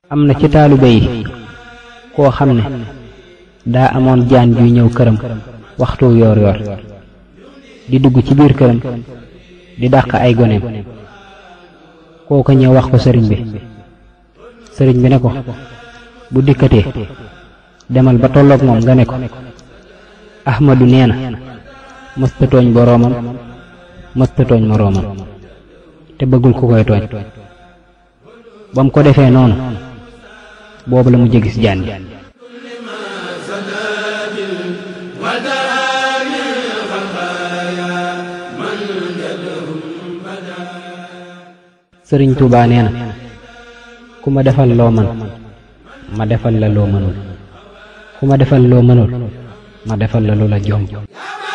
am na ci taalibe yi koo xam ne daa amoon jaan juy ñëw këram waxtu yoor yoor di dugg ci biir këram di dàq ay goneem. kooka ñëw wax ko sëriñ bi ne ko bu dikkatee demal ba tolloog moom nga ne ko Ahmadu nee na mësta tooñ boroomam mësta tooñ moroomam te bëggul ku koy tooñ. ba mu ko defee noonu boobu la mu jégis jaan ji. sëriñ Tuubaa nee na ku ma defal loo man ma defal la loo mënul ku ma defal loo mënul ma defal la lu la jomb.